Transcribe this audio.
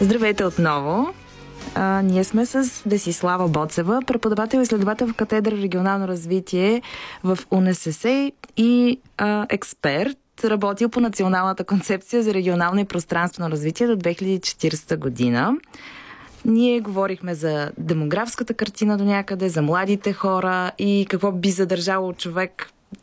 Здравейте отново! Ние сме с Десислава Боцева, преподавател и следовател в катедра регионално развитие в УНСС и експерт, работил по Националната концепция за регионално и пространствено развитие до 2040 година. Ние говорихме за демографската картина до някъде, за младите хора и какво би задържало човек